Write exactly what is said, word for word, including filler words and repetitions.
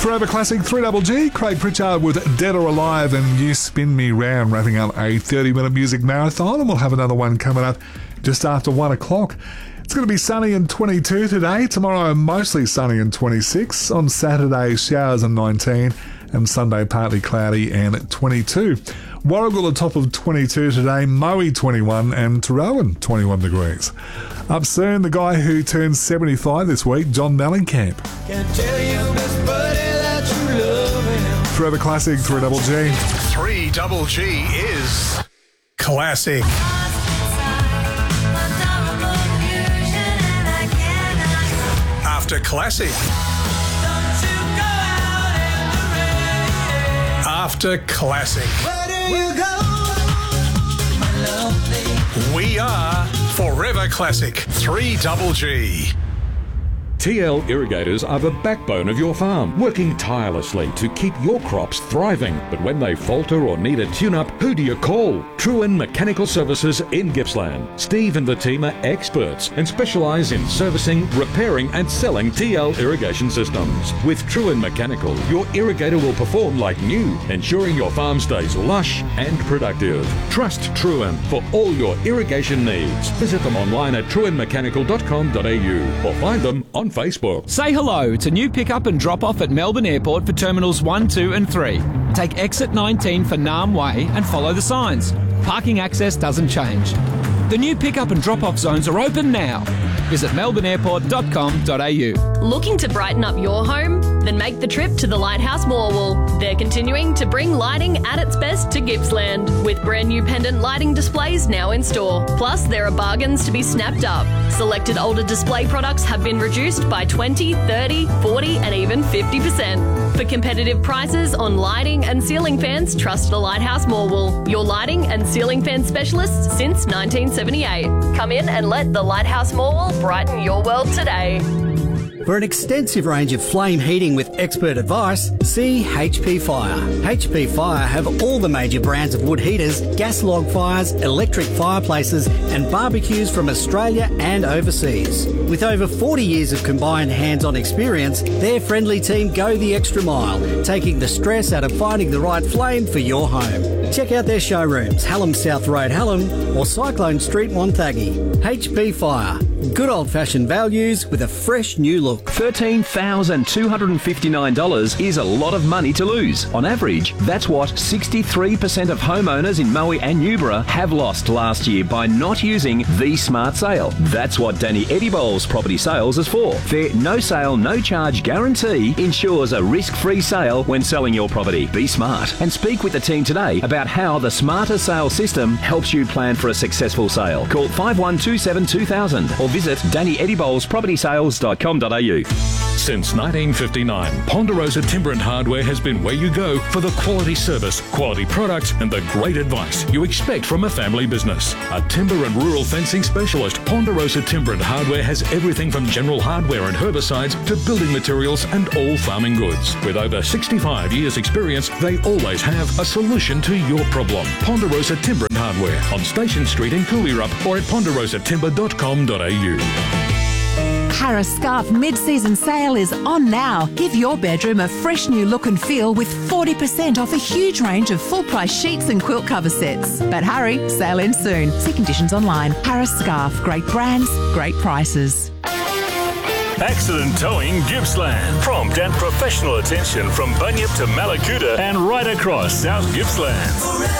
Forever Classic three Double G, Craig Pritchard with Dead or Alive and You Spin Me Round, wrapping up a thirty-minute music marathon, and we'll have another one coming up just after one o'clock. It's going to be sunny and twenty-two today. Tomorrow, mostly sunny and twenty-six. On Saturday, showers and nineteen. And Sunday, partly cloudy and twenty-two. Warragul, a top of twenty-two today. Moe, twenty-one. And Tarrowan, twenty-one degrees. Up soon, the guy who turned seventy-five this week, John Mellencamp. Can't tell you, Miss Buddy, that you love him. Forever Classic three Double G. three Double G is classic. After classic. After classic. Where do you go, my lovely? We are Forever Classic three Double G. T L Irrigators are the backbone of your farm, working tirelessly to keep your crops thriving. But when they falter or need a tune-up, who do you call? Truen Mechanical Services in Gippsland. Steve and the team are experts and specialise in servicing, repairing and selling T L irrigation systems. With Truen Mechanical, your irrigator will perform like new, ensuring your farm stays lush and productive. Trust Truen for all your irrigation needs. Visit them online at truen mechanical dot com dot a u or find them on Facebook. Say hello to new pick-up and drop-off at Melbourne Airport for Terminals one, two and three. Take exit nineteen for Naarm Way and follow the signs. Parking access doesn't change. The new pick-up and drop-off zones are open now. Visit melbourne airport dot com dot a u. Looking to brighten up your home? Then make the trip to the Lighthouse Morwell. They're continuing to bring lighting at its best to Gippsland, with brand new pendant lighting displays now in store. Plus, there are bargains to be snapped up. Selected older display products have been reduced by twenty, thirty, forty and even fifty percent. For competitive prices on lighting and ceiling fans, trust the Lighthouse Morwell, your lighting and ceiling fan specialists since nineteen seventy-eight. Come in and let the Lighthouse Morwell brighten your world today. For an extensive range of flame heating with expert advice, see H P Fire. H P Fire have all the major brands of wood heaters, gas log fires, electric fireplaces and barbecues from Australia and overseas. With over forty years of combined hands-on experience, their friendly team go the extra mile, taking the stress out of finding the right flame for your home. Check out their showrooms, Hallam South Road, Hallam or Cyclone Street, Wonthaggi. H P Fire. Good old-fashioned values with a fresh new look. thirteen thousand two hundred fifty-nine dollars is a lot of money to lose. On average, that's what sixty-three percent of homeowners in Moe and Newborough have lost last year by not using the Smart Sale. That's what Danny Edibol's Property Sales is for. Their no sale, no charge guarantee ensures a risk-free sale when selling your property. Be smart and speak with the team today about how the Smarter Sale system helps you plan for a successful sale. Call five one two seven two thousand or visit danny edibols property sales dot com dot a u. Since nineteen fifty-nine, Ponderosa Timber and Hardware has been where you go for the quality service, quality products and the great advice you expect from a family business. A timber and rural fencing specialist, Ponderosa Timber and Hardware has everything from general hardware and herbicides to building materials and all farming goods. With over sixty-five years experience, they always have a solution to your problem. Ponderosa Timber and Hardware on Station Street in Cooleyrup or at ponderosa timber dot com dot a u. Harris Scarf mid-season sale is on now. Give your bedroom a fresh new look and feel with forty percent off a huge range of full-price sheets and quilt cover sets. But hurry, sale ends soon. See conditions online. Harris Scarf, great brands, great prices. Accident Towing Gippsland. Prompt and professional attention from Bunyip to Malakuta and right across South Gippsland.